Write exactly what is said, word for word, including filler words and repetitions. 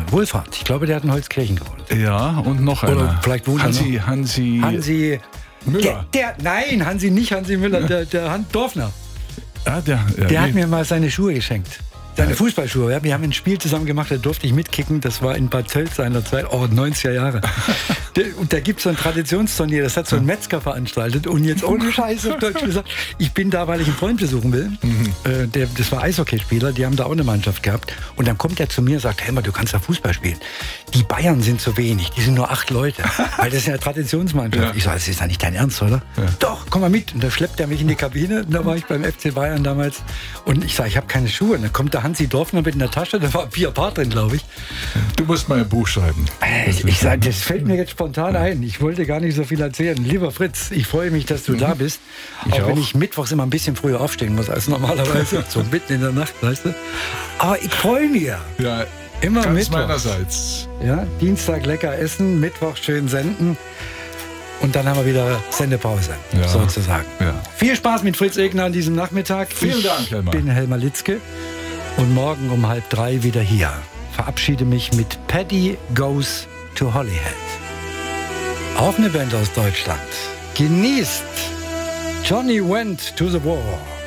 Wohlfahrt. Ich glaube, der hat in Holzkirchen gewohnt. Ja, und noch einer. Oder vielleicht wohnt Hansi, er noch. Hansi, Hansi Müller. Der, der, nein, Hansi nicht Hansi Müller, der, der Hans Dorfner. Ah, der ja, Der nee. hat mir mal seine Schuhe geschenkt. Seine Fußballschuhe. Ja, wir haben ein Spiel zusammen gemacht, da durfte ich mitkicken. Das war in Bad Tölz seiner Zeit, oh, neunziger Jahre. Der, und da gibt es so ein Traditionsturnier, das hat so ein Metzger veranstaltet. Und jetzt ohne Scheiße, auf Deutsch gesagt, ich bin da, weil ich einen Freund besuchen will. Mhm. Äh, der, das war Eishockeyspieler, die haben da auch eine Mannschaft gehabt. Und dann kommt er zu mir und sagt, Helmer, du kannst da Fußball spielen. Die Bayern sind zu wenig, die sind nur acht Leute. Weil das ist ja eine Traditionsmannschaft. Ja. Ich sage, das ist ja nicht dein Ernst, oder? Ja. Doch, komm mal mit. Und da schleppt er mich in die Kabine. Und da war ich beim F C Bayern damals. Und ich sage, ich habe keine Schuhe. Und dann kommt der Hansi Dorfner mit in der Tasche, da war ein Vier Paar drin, glaube ich. Du musst mal ein Buch schreiben. Ich, ich sage, das fällt mir jetzt spontan ein. Ich wollte gar nicht so viel erzählen. Lieber Fritz, ich freue mich, dass du mhm. da bist. Ich auch, auch wenn ich mittwochs immer ein bisschen früher aufstehen muss als normalerweise. So mitten in der Nacht, weißt du. Aber ich freue mich ja. Ja, immer ganz Mittwoch. meinerseits. Ja, Dienstag lecker essen, Mittwoch schön senden. Und dann haben wir wieder Sendepause, ja, sozusagen. Ja. Viel Spaß mit Fritz Egner an diesem Nachmittag. Vielen ich Dank, Helmer. Ich bin Helmer Litzke und morgen um halb drei wieder hier. Verabschiede mich mit Paddy Goes to Holyhead. Auch eine Band aus Deutschland. Genießt Johnny Went to the War.